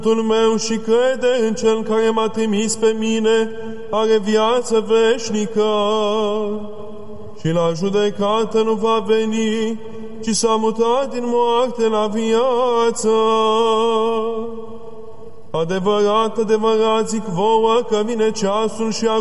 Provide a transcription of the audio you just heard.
meu și crede în Cel care m-a trimis pe mine, are viață veșnică și la judecată nu va veni, ci s-a mutat din moarte la viață. Adevărat, adevărat zic vouă că vine ceasul și